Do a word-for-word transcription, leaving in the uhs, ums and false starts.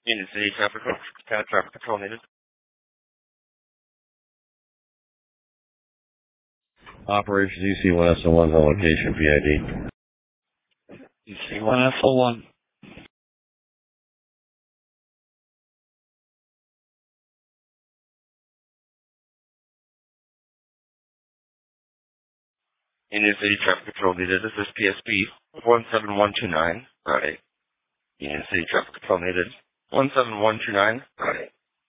Union City Traffic Control, Traffic Control needed. Operations E C one S L one, home location, P I E D. C one S L one. Union City Traffic Control needed. This is P S B one seven one two nine. Friday. Union City Traffic Control needed. one seven one two nine. Friday.